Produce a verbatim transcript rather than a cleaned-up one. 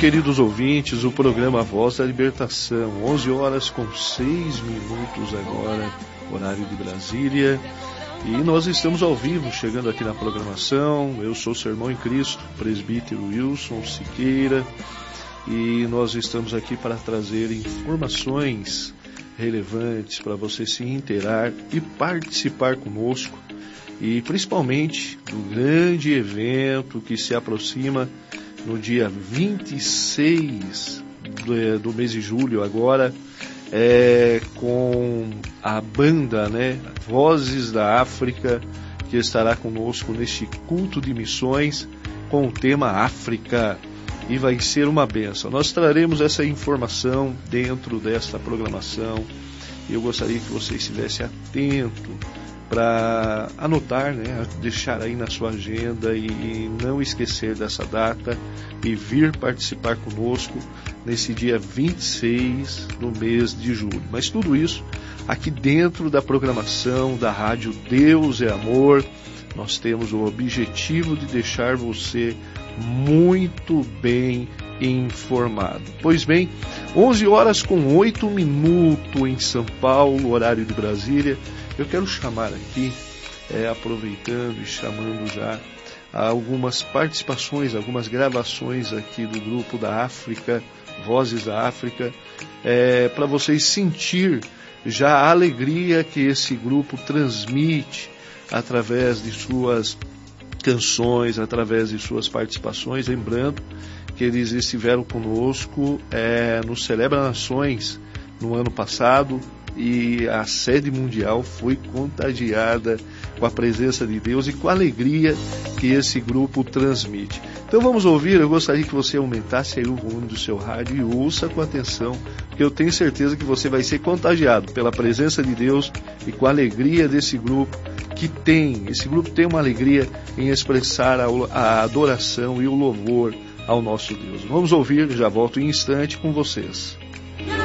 queridos ouvintes, o programa Voz da Libertação, onze horas com seis minutos agora, horário de Brasília, e nós estamos ao vivo, chegando aqui na programação. Eu sou o seu irmão em Cristo, presbítero Wilson Siqueira, e nós estamos aqui para trazer informações relevantes para você se inteirar e participar conosco, e principalmente do grande evento que se aproxima no dia vinte e seis do, do mês de julho agora, é, com a banda, né, Vozes da África, que estará conosco neste culto de missões com o tema África, e vai ser uma bênção. Nós traremos essa informação dentro desta programação, e eu gostaria que você estivesse atento para anotar, né, deixar aí na sua agenda e não esquecer dessa data e vir participar conosco nesse dia vinte e seis do mês de julho. Mas tudo isso aqui dentro da programação da Rádio Deus é Amor. Nós temos o objetivo de deixar você muito bem informado. Pois bem, onze horas com oito minutos em São Paulo, horário de Brasília. Eu quero chamar aqui, é, aproveitando e chamando já algumas participações, algumas gravações aqui do grupo da África, Vozes da África, é, para vocês sentir já a alegria que esse grupo transmite através de suas canções, através de suas participações. Lembrando que eles estiveram conosco é, no Celebra Nações no ano passado, e a sede mundial foi contagiada com a presença de Deus e com a alegria que esse grupo transmite. Então vamos ouvir. Eu gostaria que você aumentasse aí o volume do seu rádio e ouça com atenção, porque eu tenho certeza que você vai ser contagiado pela presença de Deus e com a alegria desse grupo, que tem, esse grupo tem uma alegria em expressar a, a adoração e o louvor ao nosso Deus. Vamos ouvir, já volto em instante com vocês.